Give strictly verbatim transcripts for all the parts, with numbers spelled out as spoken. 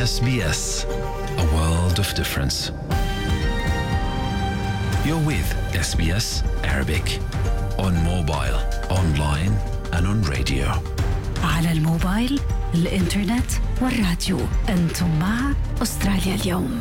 إس بي إس, a world of difference. You're with إس بي إس Arabic on mobile, online and on radio. على الموبايل، الإنترنت والراديو. أنتم مع أستراليا اليوم.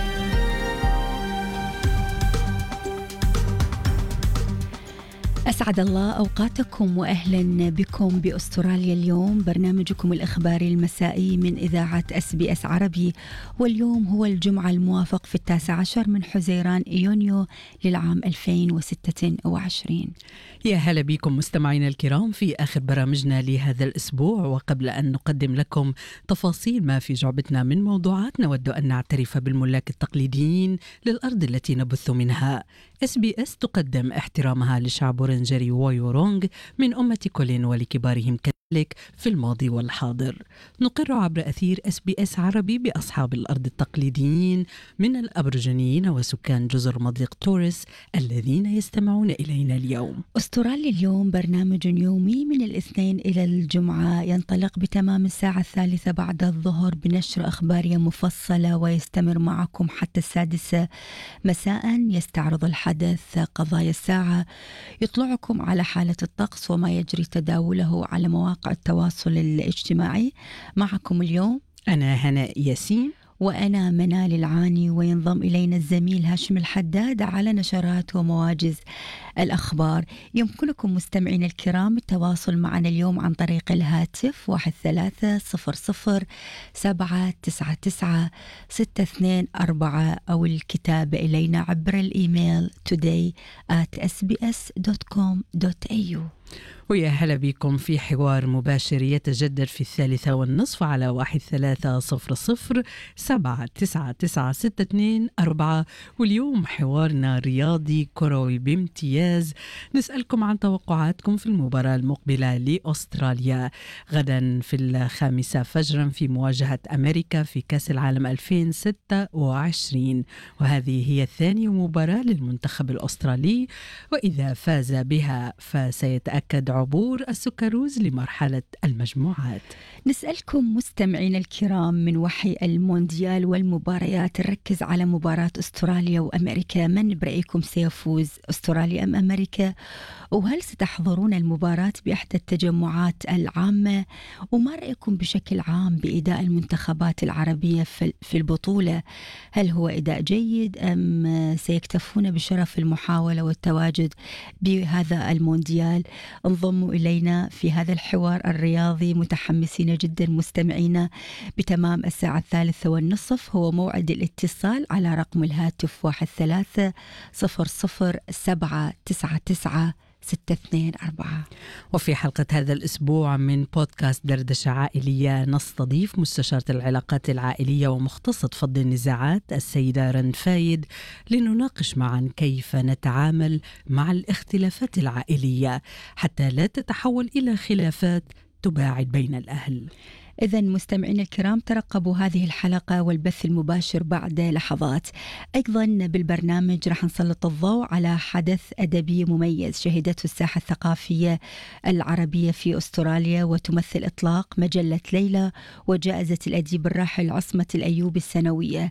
أسعد الله أوقاتكم وأهلا بكم بأستراليا اليوم، برنامجكم الإخباري المسائي من إذاعة إس بي إس عربي. واليوم هو الجمعة الموافق في التاسع عشر من حزيران يونيو للعام ألفين وستة وعشرين. يا هلا بكم مستمعينا الكرام في آخر برامجنا لهذا الأسبوع. وقبل أن نقدم لكم تفاصيل ما في جعبتنا من موضوعات، نود أن نعترف بالملاك التقليديين للأرض التي نبث منها. إس بي إس تقدم احترامها لشعب ورنجري ويورونغ من أمة كولين ولكبارهم كذلك في الماضي والحاضر. نقر عبر أثير إس بي إس عربي بأصحاب الأرض التقليديين من الأبرجنيين وسكان جزر مضيق توريس الذين يستمعون إلينا اليوم. أستراليا اليوم برنامج يومي من الاثنين إلى الجمعة، ينطلق بتمام الساعة الثالثة بعد الظهر بنشر أخبارية مفصلة ويستمر معكم حتى السادسة مساء. يستعرض الحدث قضايا الساعة، يطلعكم على حالة الطقس وما يجري تداوله على مواقع التواصل الاجتماعي. معكم اليوم أنا هناء ياسين وأنا منال العاني، وينضم إلينا الزميل هاشم الحداد على نشرات ومواجز الأخبار. يمكنكم مستمعين الكرام التواصل معنا اليوم عن طريق الهاتف واحد ثلاثة صفر صفر سبعة تسعة تسعة ستة اثنين أربعة أو الكتابة إلينا عبر الإيميل today at s b s dot com dot a u. ويا هلا بكم في حوار مباشر يتجدد في الثالثة والنصف على واحد ثلاثة صفر صفر سبعة تسعة تسعة ستة اثنين أربعة. واليوم حوارنا رياضي كروي بامتياز. نسألكم عن توقعاتكم في المباراة المقبلة لأستراليا غدا في الخامسة فجرا في مواجهة أمريكا في كأس العالم ألفين وستة وعشرين، وهذه هي ثاني مباراة للمنتخب الأسترالي، وإذا فاز بها فسيتأكد عبور السكروز لمرحلة المجموعات. نسألكم مستمعين الكرام من وحي المونديال والمباريات، نركز على مباراة أستراليا وأمريكا. من برأيكم سيفوز، أستراليا أم أمريكا؟ وهل ستحضرون المباراة بإحدى التجمعات العامة؟ وما رأيكم بشكل عام بإداء المنتخبات العربية في البطولة؟ هل هو إداء جيد أم سيكتفون بشرف المحاولة والتواجد بهذا المونديال؟ انضموا إلينا في هذا الحوار الرياضي متحمسين جدا مستمعينا. بتمام الساعة الثالثة والنصف هو موعد الاتصال على رقم الهاتف واحد ثلاثة صفر صفر سبعة تسعة تسعة ستة اثنين أربعة. وفي حلقة هذا الأسبوع من بودكاست دردشة عائلية نستضيف مستشارة العلاقات العائلية ومختصة فض النزاعات السيدة رن فايد لنناقش معا كيف نتعامل مع الاختلافات العائلية حتى لا تتحول إلى خلافات تباعد بين الأهل. إذن مستمعين الكرام ترقبوا هذه الحلقة والبث المباشر بعد لحظات. أيضا بالبرنامج رح نسلط الضوء على حدث أدبي مميز شهدته الساحة الثقافية العربية في أستراليا، وتمثل إطلاق مجلة ليلى وجائزة الأديب الراحل عصمة الأيوبي السنوية.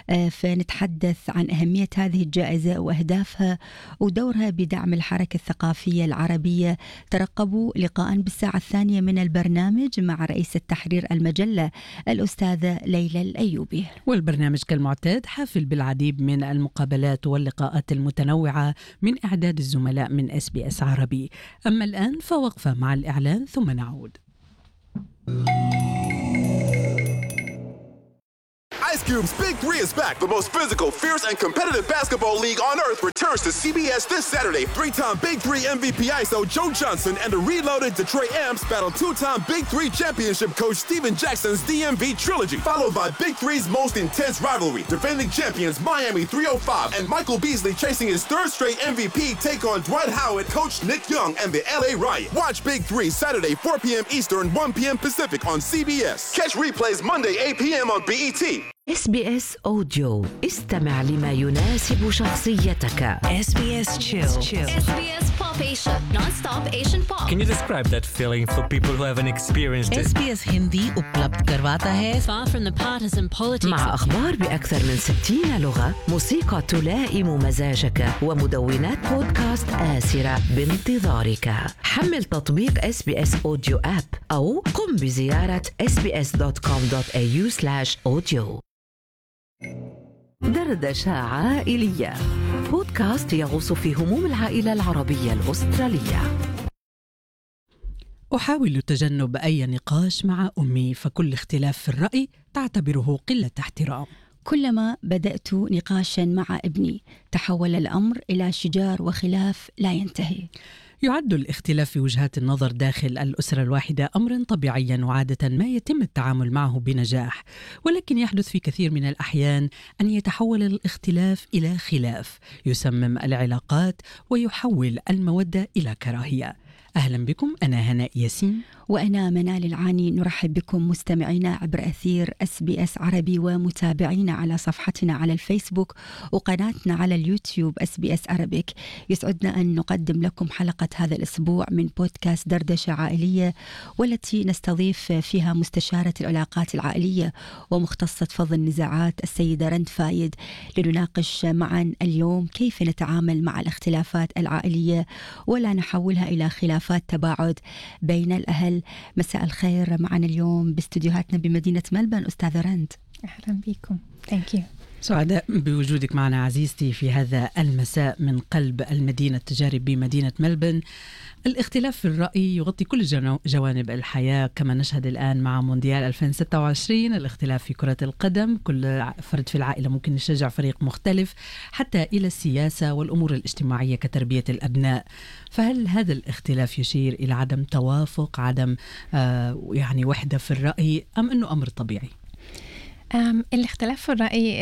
فنتحدث عن أهمية هذه الجائزة وأهدافها ودورها بدعم الحركة الثقافية العربية. ترقبوا لقاء بالساعة الثانية من البرنامج مع رئيس التحرير المجلة الأستاذة ليلى الأيوبي. والبرنامج كالمعتاد حافل بالعديد من المقابلات واللقاءات المتنوعة من إعداد الزملاء من إس بي إس عربي. أما الآن فوقفة مع الإعلان ثم نعود. Ice Cube's Big Three is back. The most physical, fierce, and competitive basketball league on earth returns to C B S this Saturday. Three-time Big Three M V P I S O Joe Johnson and the reloaded Detroit Amps battle two-time Big Three championship coach Steven Jackson's D M V trilogy, followed by Big Three's most intense rivalry. Defending champions Miami three oh five and Michael Beasley chasing his third straight M V P take on Dwight Howard, coach Nick Young, and the L A Riot. Watch Big Three Saturday four p.m. Eastern, one p.m. Pacific on C B S. Catch replays Monday eight p.m. on B E T. إس بي إس أوديو. استمع لما يناسب شخصيتك. إس بي إس Chill. إس بي إس Pop Asia, non-stop Asian pop. Can you describe that feeling for people who haven't experienced it? S B S Hindi उपलब्ध करवाता है Far from the partisan politics. مع أخبار بأكثر من ستين لغة، موسيقى تلائم مزاجك، ومدونات بودكاست آسرة بانتظارك. حمل تطبيق إس بي إس أوديو آب أو قم بزيارة إس بي إس دوت كوم دوت إيه يو سلاش أوديو. دردشة عائلية، بودكاست يغوص في هموم العائلة العربية الأسترالية. أحاول تجنب أي نقاش مع أمي، فكل اختلاف في الرأي تعتبره قلة احترام. كلما بدأت نقاشا مع ابني تحول الأمر إلى شجار وخلاف لا ينتهي. يعد الاختلاف في وجهات النظر داخل الأسرة الواحدة أمرا طبيعيا وعادة ما يتم التعامل معه بنجاح، ولكن يحدث في كثير من الأحيان أن يتحول الاختلاف إلى خلاف يسمم العلاقات ويحول المودة إلى كراهية. أهلا بكم، أنا هناء ياسين وأنا منال العاني. نرحب بكم مستمعينا عبر أثير اس بي اس عربي ومتابعينا على صفحتنا على الفيسبوك وقناتنا على اليوتيوب اس بي اس Arabic. يسعدنا أن نقدم لكم حلقة هذا الأسبوع من بودكاست دردشة عائلية، والتي نستضيف فيها مستشارة العلاقات العائلية ومختصة فض النزاعات السيدة رند فايد، لنناقش معا اليوم كيف نتعامل مع الاختلافات العائلية ولا نحولها إلى خلافات تباعد بين الأهل. مساء الخير. معنا اليوم باستديوهاتنا بمدينة ملبن أستاذة رند. أهلا بكم. Thank you. سعداء بوجودك معنا عزيزتي في هذا المساء من قلب المدينة التجاري بمدينة ملبن. الاختلاف في الرأي يغطي كل جوانب الحياة، كما نشهد الآن مع مونديال ألفين وستة وعشرين. الاختلاف في كرة القدم، كل فرد في العائلة ممكن يشجع فريق مختلف، حتى إلى السياسة والأمور الاجتماعية كتربية الأبناء. فهل هذا الاختلاف يشير إلى عدم توافق، عدم آه يعني وحدة في الرأي، أم أنه أمر طبيعي؟ الاختلاف في الرأي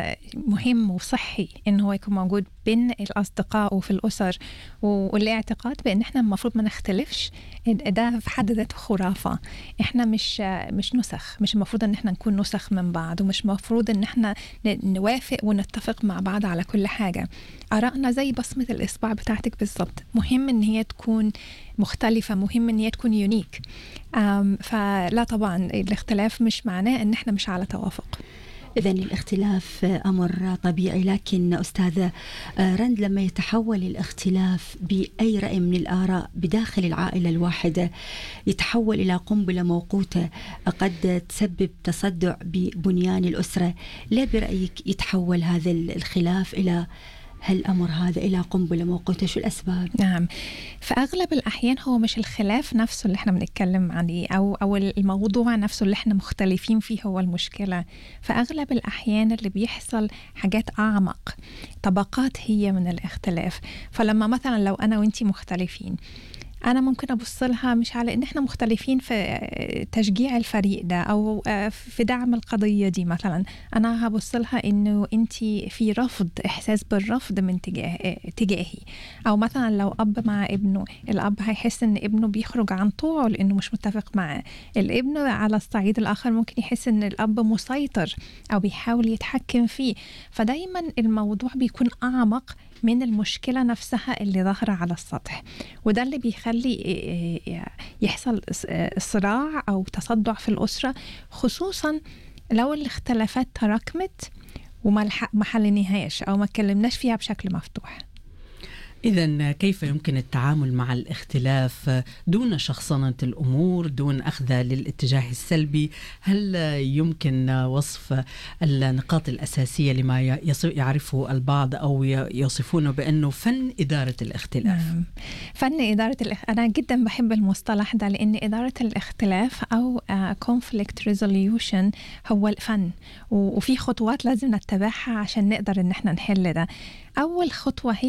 مهم وصحي إنه هو يكون موجود بين الأصدقاء وفي الأسر، والاعتقاد بأن إحنا المفروض ما نختلفش ده في حد ذاته خرافة. إحنا مش مش نسخ، مش المفروض إن إحنا نكون نسخ من بعض، ومش المفروض إن إحنا نوافق ونتفق مع بعض على كل حاجة. آرائنا زي بصمة الإصبع بتاعتك بالضبط، مهم إن هي تكون مختلفة، مهم إن هي تكون يونيك. فلا طبعا الاختلاف مش معناه إن إحنا مش على توافق. إذن الاختلاف أمر طبيعي، لكن أستاذة رند لما يتحول الاختلاف بأي رأي من الآراء بداخل العائلة الواحدة يتحول إلى قنبلة موقوتة قد تسبب تصدع ببنيان الأسرة، لا برأيك يتحول هذا الخلاف إلى هالأمر هذا إلى قنبلة موقوتة؟ شو الأسباب؟ نعم، في أغلب الأحيان هو مش الخلاف نفسه اللي احنا بنتكلم عليه أو أو الموضوع نفسه اللي احنا مختلفين فيه هو المشكلة. في أغلب الأحيان اللي بيحصل حاجات أعمق، طبقات هي من الاختلاف. فلما مثلا لو أنا وإنتي مختلفين، أنا ممكن أبص لها مش على إن إحنا مختلفين في تشجيع الفريق ده أو في دعم القضية دي. مثلا أنا هبص لها إنه أنتي في رفض، إحساس بالرفض من تجاه تجاهي. أو مثلا لو أب مع ابنه، الأب هيحس إن ابنه بيخرج عن طوعه لأنه مش متفق معاه. الابن على الصعيد الآخر ممكن يحس إن الأب مسيطر أو بيحاول يتحكم فيه. فدايما الموضوع بيكون أعمق من المشكلة نفسها اللي ظاهرة على السطح، وده اللي بيخلي يحصل صراع أو تصدع في الأسرة، خصوصا لو الاختلافات تراكمت وما حلناهاش أو ما اتكلمناش فيها بشكل مفتوح. إذن كيف يمكن التعامل مع الاختلاف دون شخصنة الأمور، دون أخذها للاتجاه السلبي؟ هل يمكن وصف النقاط الأساسية لما يعرفه البعض أو يصفونه بأنه فن إدارة الاختلاف؟ نعم. فن إدارة الاختلاف، أنا جدا بحب المصطلح ده، لأن إدارة الاختلاف أو uh, conflict resolution هو الفن، وفي خطوات لازم نتبعها عشان نقدر إن احنا نحل ده. أول خطوة هي